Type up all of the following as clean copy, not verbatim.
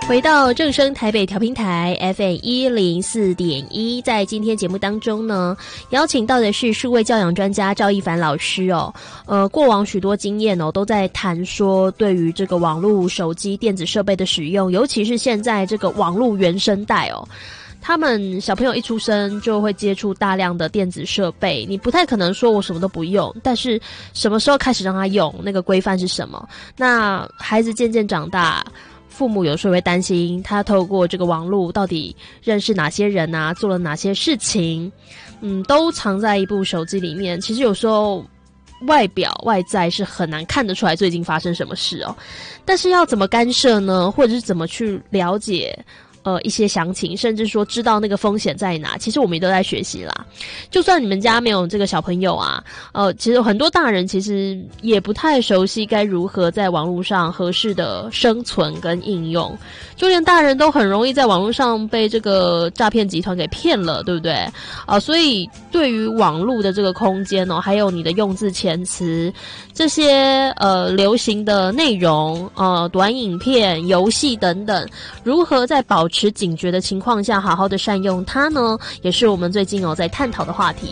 回到正声台北调频台 FM104.1， 在今天节目当中呢，邀请到的是数位教养专家赵一凡老师哦。过往许多经验哦，都在谈说对于这个网络、手机、电子设备的使用，尤其是现在这个网络原生代哦。他们小朋友一出生就会接触大量的电子设备，你不太可能说我什么都不用，但是什么时候开始让他用，那个规范是什么？那孩子渐渐长大，父母有时候会担心他透过这个网络到底认识哪些人啊，做了哪些事情，都藏在一部手机里面。其实有时候外表外在是很难看得出来最近发生什么事哦。但是要怎么干涉呢？或者是怎么去了解一些详情，甚至说知道那个风险在哪，其实我们也都在学习啦。就算你们家没有这个小朋友啊，其实很多大人其实也不太熟悉该如何在网络上合适的生存跟应用，就连大人都很容易在网络上被这个诈骗集团给骗了，对不对？所以对于网络的这个空间哦，还有你的用字遣词，这些流行的内容，短影片、游戏等等，如何在保持警觉的情况下好好的善用它呢，也是我们最近在探讨的话题。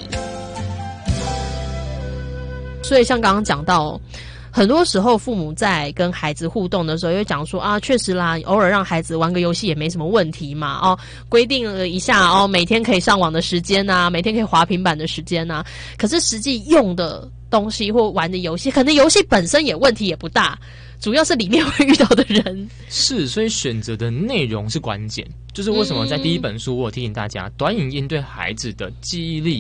所以像刚刚讲到，很多时候父母在跟孩子互动的时候，会讲说啊，确实啦，偶尔让孩子玩个游戏也没什么问题嘛，规定了一下每天可以上网的时间啊，每天可以滑平板的时间啊，可是实际用的东西或玩的游戏，可能游戏本身也问题也不大，主要是里面会遇到的人。 是，所以选择的内容是关键。就是为什么在第一本书我有提醒大家，短影音对孩子的记忆力